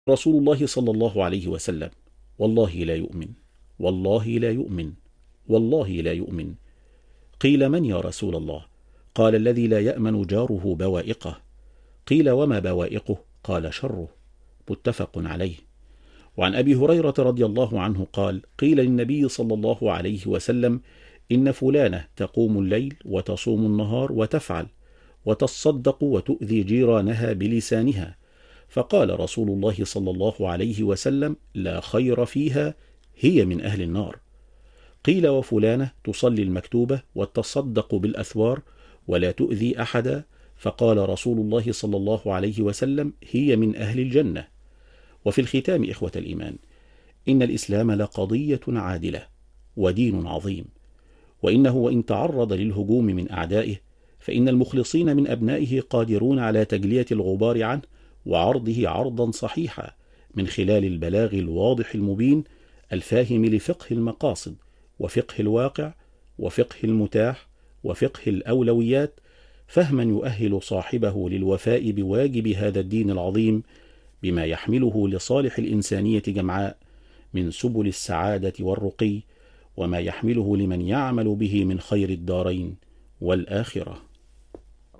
رسول الله صلى الله عليه وسلم: والله لا يؤمن، والله لا يؤمن، والله لا يؤمن. قيل: من يا رسول الله؟ قال: الذي لا يأمن جاره بوائقه. قيل: وما بوائقه؟ قال: شره. متفق عليه. وعن أبي هريرة رضي الله عنه قال: قيل للنبي صلى الله عليه وسلم: إن فلانة تقوم الليل وتصوم النهار وتفعل وتصدق وتؤذي جيرانها بلسانها. فقال رسول الله صلى الله عليه وسلم: لا خير فيها، هي من أهل النار. قيل: وفلانة تصلي المكتوبة وتصدق بالأثوار ولا تؤذي أحدا. فقال رسول الله صلى الله عليه وسلم: هي من أهل الجنة. وفي الختام إخوة الإيمان، إن الإسلام لقضية عادلة ودين عظيم، وإنه وإن تعرض للهجوم من أعدائه فإن المخلصين من أبنائه قادرون على تجلية الغبار عنه وعرضه عرضا صحيحا من خلال البلاغ الواضح المبين الفاهم لفقه المقاصد وفقه الواقع وفقه المتاح وفقه الأولويات، فهما يؤهل صاحبه للوفاء بواجب هذا الدين العظيم بما يحمله لصالح الإنسانية جمعاء من سبل السعادة والرقي، وما يحمله لمن يعمل به من خير الدارين والآخرة.